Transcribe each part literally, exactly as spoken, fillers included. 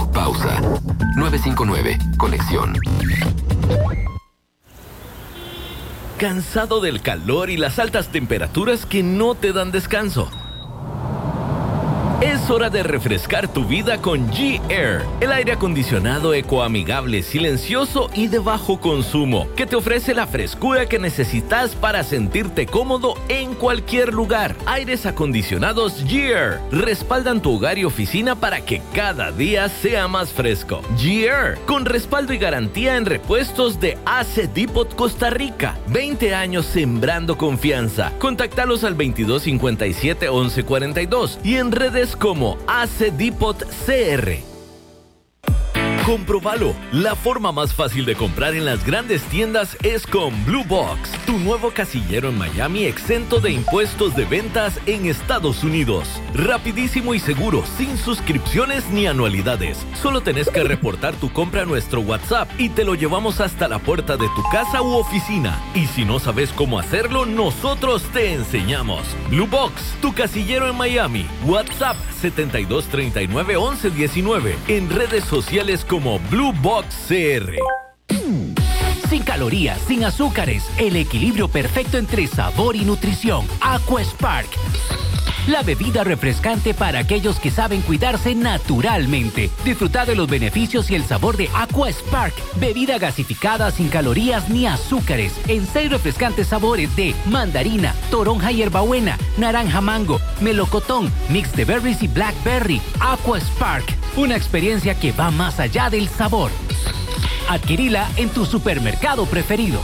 punto pausa. nueve cinco nueve, conexión. ¿Cansado del calor y las altas temperaturas que no te dan descanso? Es hora de refrescar tu vida con G-Air, el aire acondicionado ecoamigable, silencioso y de bajo consumo, que te ofrece la frescura que necesitas para sentirte cómodo en cualquier lugar. Aires acondicionados G-Air respaldan tu hogar y oficina para que cada día sea más fresco. G-Air, con respaldo y garantía en repuestos de A C Depot Costa Rica. veinte años sembrando confianza. Contactalos al veintidós cincuenta y siete once cuarenta y dos y en redes como A C Depot C R. Comprobalo. La forma más fácil de comprar en las grandes tiendas es con Blue Box, tu nuevo casillero en Miami exento de impuestos de ventas en Estados Unidos. Rapidísimo y seguro, sin suscripciones ni anualidades. Solo tenés que reportar tu compra a nuestro WhatsApp y te lo llevamos hasta la puerta de tu casa u oficina. Y si no sabes cómo hacerlo, nosotros te enseñamos. Blue Box, tu casillero en Miami. WhatsApp setenta y dos treinta y nueve once diecinueve. En redes sociales como Blue Box C R. Sin calorías, sin azúcares, el equilibrio perfecto entre sabor y nutrición. Aquaspark, la bebida refrescante para aquellos que saben cuidarse naturalmente. Disfruta de los beneficios y el sabor de Aquaspark, bebida gasificada sin calorías ni azúcares, en seis refrescantes sabores de mandarina, toronja y hierbabuena, naranja mango, melocotón, mix de berries y blackberry. Aquaspark, una experiencia que va más allá del sabor. Adquirila en tu supermercado preferido.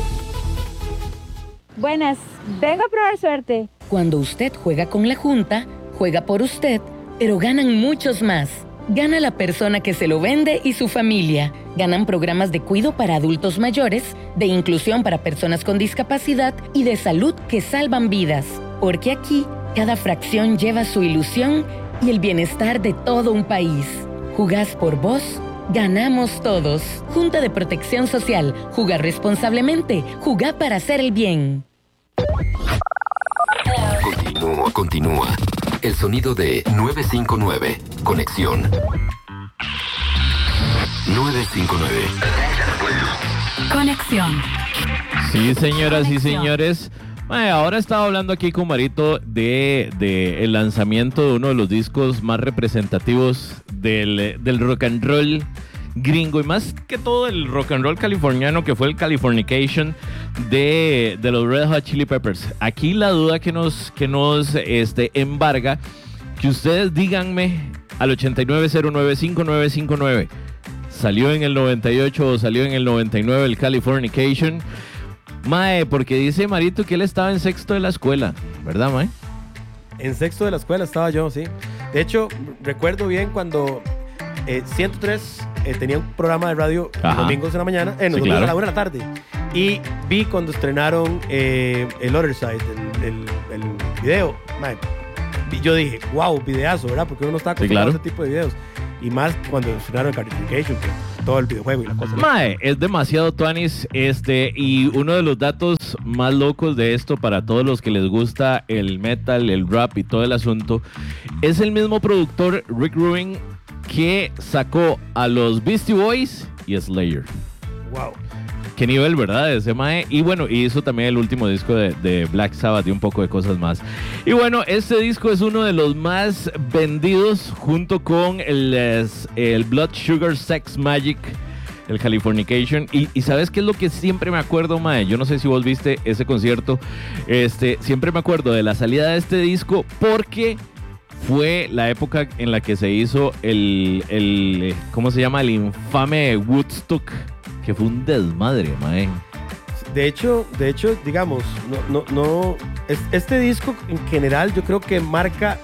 Buenas, vengo a probar suerte. Cuando usted juega con la Junta, juega por usted, pero ganan muchos más. Gana la persona que se lo vende y su familia. Ganan programas de cuidado para adultos mayores, de inclusión para personas con discapacidad y de salud que salvan vidas. Porque aquí, cada fracción lleva su ilusión y el bienestar de todo un país. ¿Jugás por vos? Ganamos todos. Junta de Protección Social. Jugar responsablemente. Jugá para hacer el bien. Continúa, continúa. El sonido de nueve cinco nueve. Conexión. nueve cinco nueve. Conexión. Sí, señoras y señores. Bueno, ahora estaba hablando aquí con Marito de, de el lanzamiento de uno de los discos más representativos del, del rock and roll gringo y más que todo el rock and roll californiano, que fue el Californication de, de los Red Hot Chili Peppers. Aquí la duda que nos, que nos este, embarga, que ustedes díganme al ochenta y nueve cero nueve cinco nueve cinco nueve, ¿salió en el noventa y ocho o salió en el noventa y nueve el Californication? Mae, porque dice Marito que él estaba en sexto de la escuela, ¿verdad, Mae? En sexto de la escuela estaba yo, sí. De hecho, recuerdo bien cuando eh, ciento tres eh, tenía un programa de radio los domingos en la mañana, eh, no, sí, domingos claro. a la una de la tarde. Y vi cuando estrenaron eh, el Other Side, el, el, el video. Mae, yo dije, wow, videazo, ¿verdad? Porque uno no está acostumbrado sí, claro. a ese tipo de videos. Y más cuando estrenaron el Californication, que todo el videojuego y la cosa. Mae, es demasiado tuanis, este, y uno de los datos más locos de esto para todos los que les gusta el metal, el rap y todo el asunto, es el mismo productor, Rick Rubin, que sacó a los Beastie Boys y Slayer. Wow. Qué nivel, ¿verdad? Ese mae. Y bueno, hizo también el último disco de, de Black Sabbath y un poco de cosas más. Y bueno, este disco es uno de los más vendidos junto con el, el Blood Sugar Sex Magic, el Californication. Y, y ¿sabes qué es lo que siempre me acuerdo, mae? Yo no sé si vos viste ese concierto. Este, siempre me acuerdo de la salida de este disco porque fue la época en la que se hizo el, el ¿cómo se llama? El infame Woodstock, que fue un desmadre, mae. De hecho, de hecho, digamos, no, no, no, es, este disco en general yo creo que marca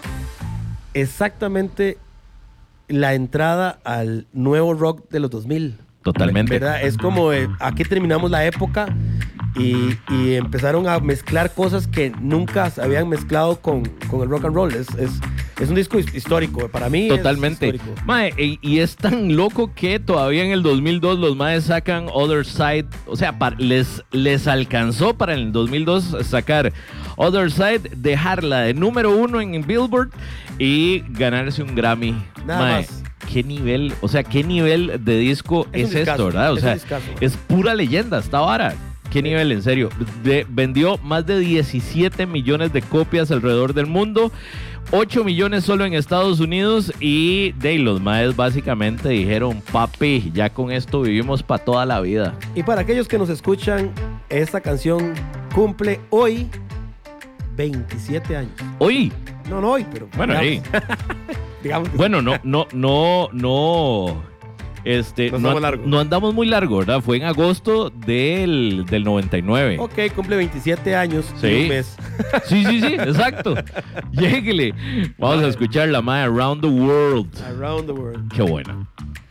exactamente la entrada al nuevo rock de los dos mil. Totalmente. ¿Verdad? Es como eh, aquí terminamos la época y, y empezaron a mezclar cosas que nunca se habían mezclado con, con el rock and roll. Es, es, es un disco histórico, para mí. Totalmente. Es histórico. Mae, y, y es tan loco que todavía en el dos mil dos los maes sacan Other Side. O sea, para, les, les alcanzó para en el dos mil dos sacar Other Side, dejarla de número uno en Billboard y ganarse un Grammy. Nada Mae, más. qué nivel, o sea, qué nivel de disco es, Es un esto, discazo, ¿verdad? O es sea, un discazo. es pura leyenda esta vara. Qué nivel, en serio. De- vendió más de diecisiete millones de copias alrededor del mundo, ocho millones solo en Estados Unidos, y de los maes básicamente dijeron, papi, ya con esto vivimos para toda la vida. Y para aquellos que nos escuchan, esta canción cumple hoy veintisiete años. Hoy, No, no hoy, pero bueno, digamos, ahí. digamos que Bueno, no, no, no, no. Este, No no, estamos largo. no andamos muy largo, ¿verdad? Fue en agosto del, del noventa y nueve. Ok, cumple veintisiete años Sí. y un mes. Sí, sí, sí, exacto. Lléguele. Vamos a escuchar la madre Around the World. Around the World. Qué buena.